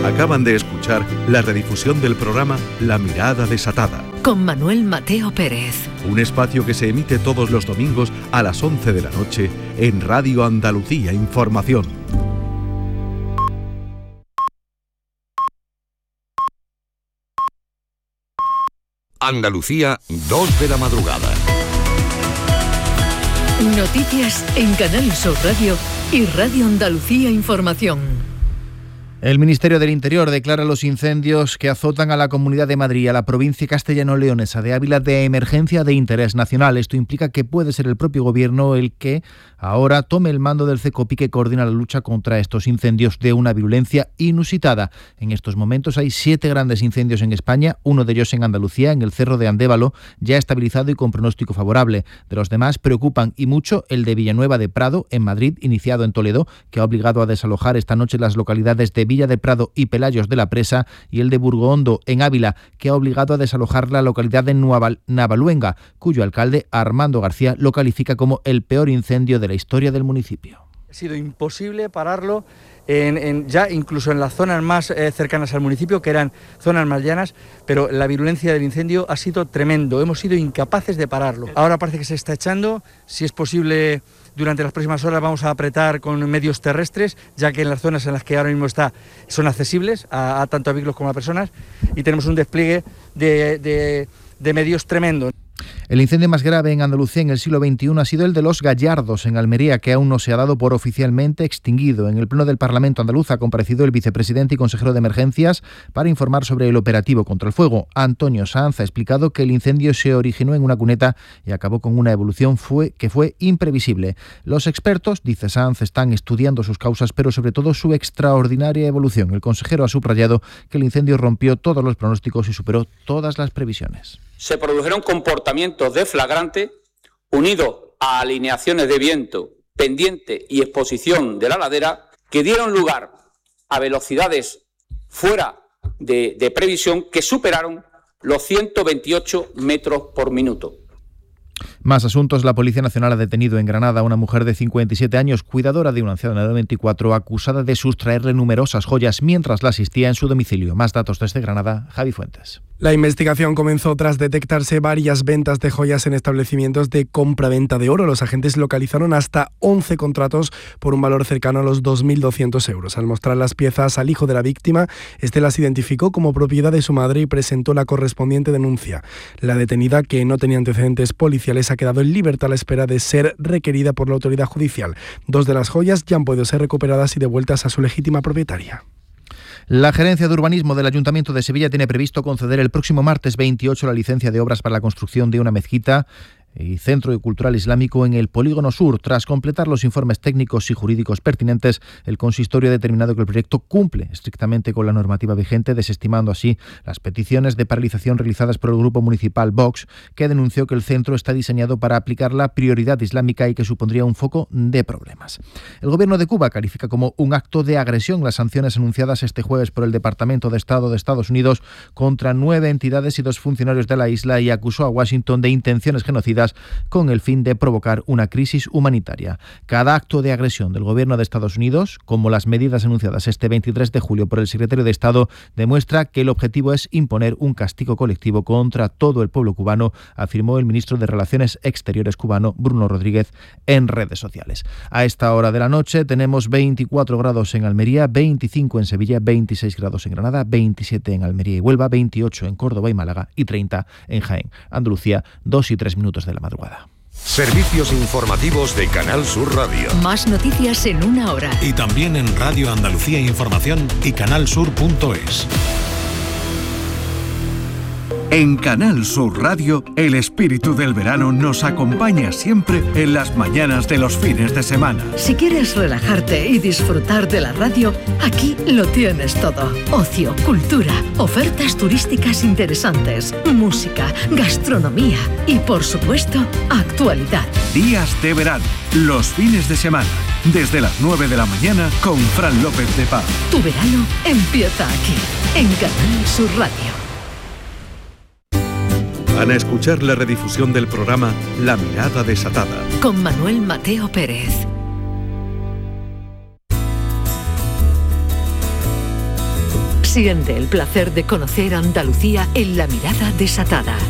Acaban de escuchar la redifusión del programa La Mirada Desatada, con Manuel Mateo Pérez. Un espacio que se emite todos los domingos a las 11 de la noche en Radio Andalucía Información. Andalucía, 2 de la madrugada. Noticias en Canal Sur Radio y Radio Andalucía Información. El Ministerio del Interior declara los incendios que azotan a la Comunidad de Madrid y a la provincia castellano-leonesa de Ávila de emergencia de interés nacional. Esto implica que puede ser el propio Gobierno el que ahora tome el mando del CECOPI que coordina la lucha contra estos incendios de una virulencia inusitada. En estos momentos hay 7 grandes incendios en España, uno de ellos en Andalucía, en el Cerro de Andévalo, ya estabilizado y con pronóstico favorable. De los demás preocupan y mucho el de Villanueva de Prado, en Madrid, iniciado en Toledo, que ha obligado a desalojar esta noche las localidades de Villa de Prado y Pelayos de la Presa, y el de Burgohondo, en Ávila, que ha obligado a desalojar la localidad de Navaluenga, cuyo alcalde, Armando García, lo califica como el peor incendio de la historia del municipio. Ha sido imposible pararlo ya incluso en las zonas más cercanas al municipio, que eran zonas más llanas, pero la virulencia del incendio ha sido tremendo, hemos sido incapaces de pararlo. Ahora parece que se está echando, si es posible durante las próximas horas vamos a apretar con medios terrestres, ya que en las zonas en las que ahora mismo está son accesibles a tanto a vehículos como a personas, y tenemos un despliegue de medios tremendo. El incendio más grave en Andalucía en el siglo XXI ha sido el de Los Gallardos, en Almería, que aún no se ha dado por oficialmente extinguido. En el Pleno del Parlamento andaluz ha comparecido el vicepresidente y consejero de Emergencias para informar sobre el operativo contra el fuego. Antonio Sanz ha explicado que el incendio se originó en una cuneta y acabó con una evolución que fue imprevisible. Los expertos, dice Sanz, están estudiando sus causas, pero sobre todo su extraordinaria evolución. El consejero ha subrayado que el incendio rompió todos los pronósticos y superó todas las previsiones. Se produjeron comportamientos de flagrante unidos a alineaciones de viento, pendiente y exposición de la ladera que dieron lugar a velocidades fuera de previsión que superaron los 128 metros por minuto. Más asuntos. La Policía Nacional ha detenido en Granada a una mujer de 57 años, cuidadora de una anciana de 24, acusada de sustraerle numerosas joyas mientras la asistía en su domicilio. Más datos desde Granada, Javi Fuentes. La investigación comenzó tras detectarse varias ventas de joyas en establecimientos de compra-venta de oro. Los agentes localizaron hasta 11 contratos por un valor cercano a los 2.200 euros. Al mostrar las piezas al hijo de la víctima, este las identificó como propiedad de su madre y presentó la correspondiente denuncia. La detenida, que no tenía antecedentes policiales, ha quedado en libertad a la espera de ser requerida por la autoridad judicial. 2 de las joyas ya han podido ser recuperadas y devueltas a su legítima propietaria. La Gerencia de Urbanismo del Ayuntamiento de Sevilla tiene previsto conceder el próximo martes 28 la licencia de obras para la construcción de una mezquita y Centro Cultural Islámico en el Polígono Sur. Tras completar los informes técnicos y jurídicos pertinentes, el consistorio ha determinado que el proyecto cumple estrictamente con la normativa vigente, desestimando así las peticiones de paralización realizadas por el grupo municipal Vox, que denunció que el centro está diseñado para aplicar la prioridad islámica y que supondría un foco de problemas. El gobierno de Cuba califica como un acto de agresión las sanciones anunciadas este jueves por el Departamento de Estado de Estados Unidos contra 9 entidades y 2 funcionarios de la isla, y acusó a Washington de intenciones genocidas con el fin de provocar una crisis humanitaria. Cada acto de agresión del gobierno de Estados Unidos, como las medidas anunciadas este 23 de julio por el secretario de Estado, demuestra que el objetivo es imponer un castigo colectivo contra todo el pueblo cubano, afirmó el ministro de Relaciones Exteriores cubano, Bruno Rodríguez, en redes sociales. A esta hora de la noche tenemos 24 grados en Almería, 25 en Sevilla, 26 grados en Granada, 27 en Almería y Huelva, 28 en Córdoba y Málaga y 30 en Jaén. Andalucía, 2 y 3 minutos de la madrugada. Servicios informativos de Canal Sur Radio. Más noticias en una hora. Y también en Radio Andalucía Información y canalsur.es. En Canal Sur Radio, el espíritu del verano nos acompaña siempre en las mañanas de los fines de semana. Si quieres relajarte y disfrutar de la radio, aquí lo tienes todo. Ocio, cultura, ofertas turísticas interesantes, música, gastronomía y, por supuesto, actualidad. Días de verano, los fines de semana, desde las 9 de la mañana con Fran López de Paz. Tu verano empieza aquí, en Canal Sur Radio. Van a escuchar la redifusión del programa La Mirada Desatada, con Manuel Mateo Pérez. Siente el placer de conocer Andalucía en La Mirada Desatada.